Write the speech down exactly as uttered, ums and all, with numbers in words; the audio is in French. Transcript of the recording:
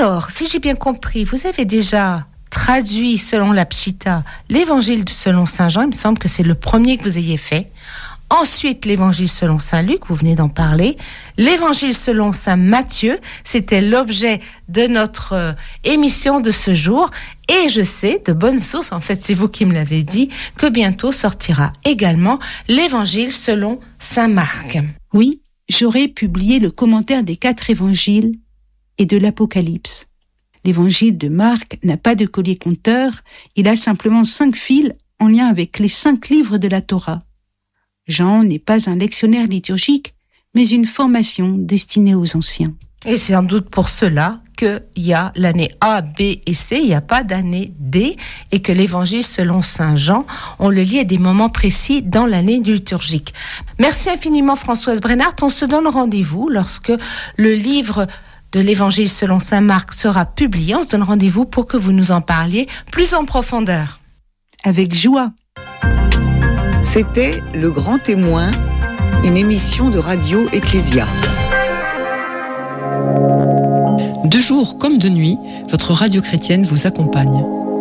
Alors, si j'ai bien compris, vous avez déjà traduit selon la Pshita l'évangile selon saint Jean, il me semble que c'est le premier que vous ayez fait. Ensuite, l'évangile selon saint Luc, vous venez d'en parler. L'évangile selon saint Matthieu, c'était l'objet de notre euh, émission de ce jour. Et je sais, de bonnes sources, en fait c'est vous qui me l'avez dit, que bientôt sortira également l'évangile selon saint Marc. Oui, j'aurai publié le commentaire des quatre évangiles et de l'Apocalypse. L'évangile de Marc n'a pas de collier compteur, il a simplement cinq fils en lien avec les cinq livres de la Torah. Jean n'est pas un lectionnaire liturgique, mais une formation destinée aux anciens. Et c'est sans doute pour cela qu'il y a l'année A, B et C, il n'y a pas d'année D, et que l'évangile selon saint Jean, on le lit à des moments précis dans l'année liturgique. Merci infiniment Françoise Brennart, on se donne rendez-vous lorsque le livre de l'évangile selon saint Marc sera publié, on se donne rendez-vous pour que vous nous en parliez plus en profondeur. Avec joie. C'était Le Grand Témoin, une émission de Radio Ecclésia. De jour comme de nuit, votre radio chrétienne vous accompagne.